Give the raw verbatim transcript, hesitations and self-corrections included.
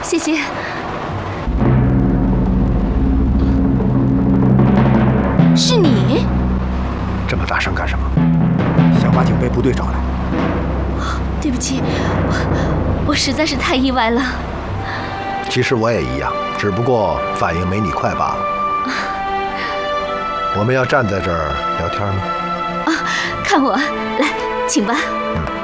谢谢。是你？ 这么大声干什么？想把警备部队找来？ 对不起，我我实在是太意外了。 其实我也一样，只不过反应没你快罢了。我们要站在这儿聊天吗？ 啊，看我，来，请吧。 嗯。